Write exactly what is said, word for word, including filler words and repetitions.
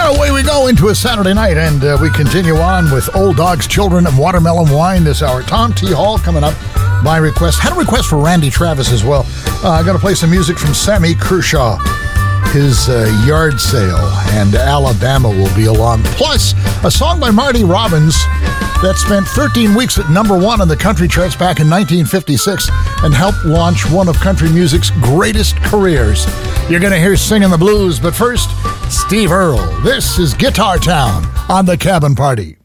Well, away we go into a Saturday night, and uh, we continue on with Old Dogs, Children, and Watermelon Wine this hour. Tom T. Hall coming up by request. Had a request for Randy Travis as well. Uh, I'm going to play some music from Sammy Kershaw. His uh, yard sale, and Alabama will be along. Plus, a song by Marty Robbins that spent thirteen weeks at number one on the country charts back in nineteen fifty-six and helped launch one of country music's greatest careers. You're going to hear Singing the Blues, but first, Steve Earle. This is Guitar Town on the Cabin Party.